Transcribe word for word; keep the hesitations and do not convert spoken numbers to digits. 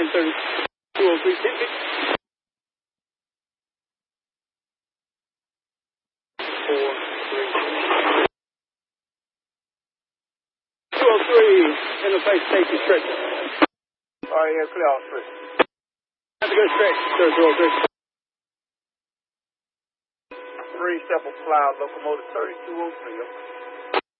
one thirty, two oh three, fifty. Four, three. two oh three, interface safety stretch. All right, yeah, clear off stretch. Have a good stretch, sir, two oh three. Three Shepherd Cloud, locomotive thirty-two oh three.